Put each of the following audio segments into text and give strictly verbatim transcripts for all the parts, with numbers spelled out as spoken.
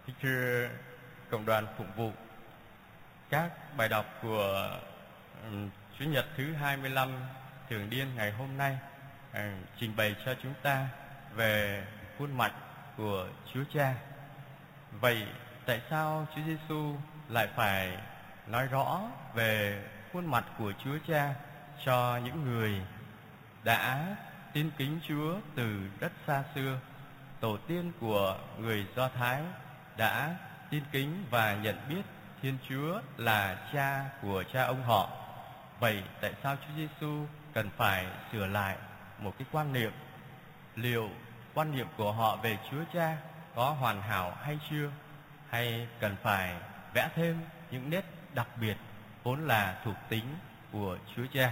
Kính thưa cộng đoàn phụng vụ, các bài đọc của ừm, Chủ nhật thứ hai mươi lăm thường niên ngày hôm nay à, trình bày cho chúng ta về khuôn mặt của Chúa Cha. Vậy tại sao Chúa Giêsu lại phải nói rõ về khuôn mặt của Chúa Cha cho những người đã tin kính Chúa từ rất xa xưa? Tổ tiên của người Do Thái đã tin kính và nhận biết Thiên Chúa là Cha của cha ông họ. Vậy tại sao Chúa Giêsu cần phải sửa lại một cái quan niệm? Liệu quan niệm của họ về Chúa Cha có hoàn hảo hay chưa? Hay cần phải vẽ thêm những nét đặc biệt vốn là thuộc tính của Chúa Cha?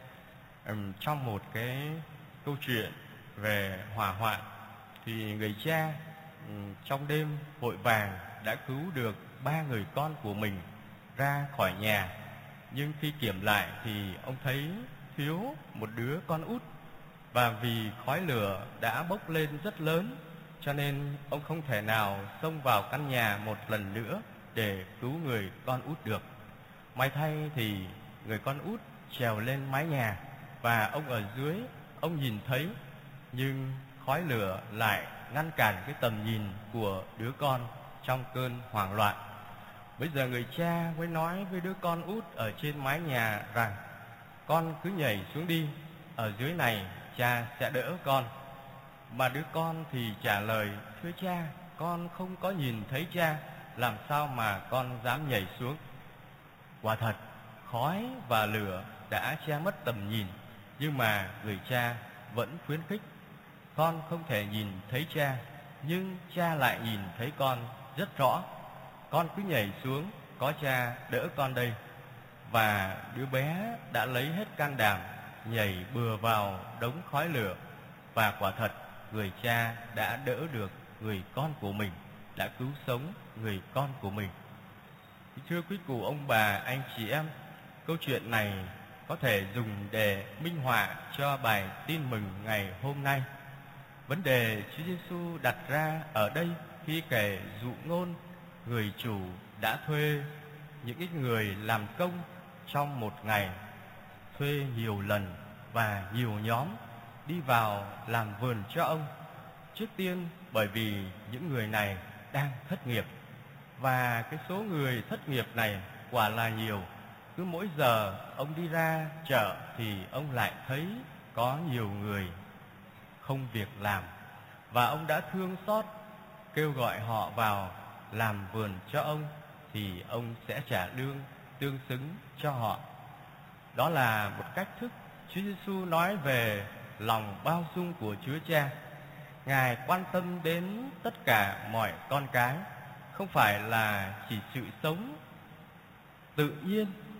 Ừm, trong một cái câu chuyện về hỏa hoạn thì người cha ừm, trong đêm vội vàng đã cứu được ba người con của mình ra khỏi nhà. Nhưng khi kiểm lại thì ông thấy thiếu một đứa con út, và vì khói lửa đã bốc lên rất lớn cho nên ông không thể nào xông vào căn nhà một lần nữa để cứu người con út được. May thay thì người con út trèo lên mái nhà và ông ở dưới, ông nhìn thấy, nhưng khói lửa lại ngăn cản cái tầm nhìn của đứa con trong cơn hoảng loạn. Bây giờ người cha mới nói với đứa con út ở trên mái nhà rằng: con cứ nhảy xuống đi, ở dưới này cha sẽ đỡ con. Mà đứa con thì trả lời: thưa cha, con không có nhìn thấy cha, làm sao mà con dám nhảy xuống? Quả thật, khói và lửa đã che mất tầm nhìn, nhưng mà người cha vẫn khuyến khích: con không thể nhìn thấy cha, nhưng cha lại nhìn thấy con rất rõ. Con cứ nhảy xuống, có cha đỡ con đây. Và đứa bé đã lấy hết can đảm nhảy bừa vào đống khói lửa. Và quả thật, người cha đã đỡ được người con của mình, đã cứu sống người con của mình. Thưa quý cụ ông bà, anh chị em, câu chuyện này có thể dùng để minh họa cho bài tin mừng ngày hôm nay. Vấn đề Chúa Giêsu đặt ra ở đây khi kể dụ ngôn người chủ đã thuê những cái người làm công trong một ngày, thuê nhiều lần và nhiều nhóm đi vào làm vườn cho ông. Trước tiên bởi vì những người này đang thất nghiệp, và cái số người thất nghiệp này quả là nhiều. Cứ mỗi giờ ông đi ra chợ thì ông lại thấy có nhiều người không việc làm, và ông đã thương xót kêu gọi họ vào làm vườn cho ông, thì ông sẽ trả lương tương xứng cho họ. Đó là một cách thức Chúa Giêsu nói về lòng bao dung của Chúa Cha. Ngài quan tâm đến tất cả mọi con cái, không phải là chỉ sự sống tự nhiên